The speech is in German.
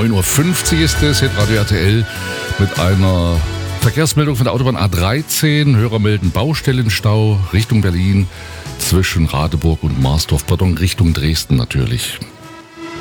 9.50 Uhr ist es, hier Radio RTL mit einer Verkehrsmeldung von der Autobahn A13. Hörer melden Baustellenstau Richtung Berlin zwischen Radeburg und Marsdorf, pardon, Richtung Dresden natürlich.